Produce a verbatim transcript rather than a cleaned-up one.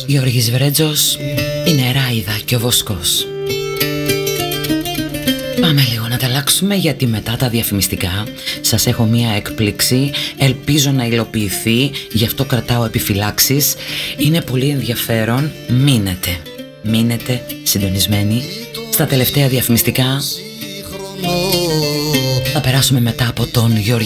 Γιώργης Βρέτζος, η Νεράιδα και ο Βοσκός. Πάμε λίγο να τα αλλάξουμε, γιατί μετά τα διαφημιστικά σας έχω μία έκπληξη. Ελπίζω να υλοποιηθεί, γι' αυτό κρατάω επιφυλάξεις. Είναι πολύ ενδιαφέρον. Μείνετε, μείνετε συντονισμένοι. Στα τελευταία διαφημιστικά θα περάσουμε μετά από τον Γιώργη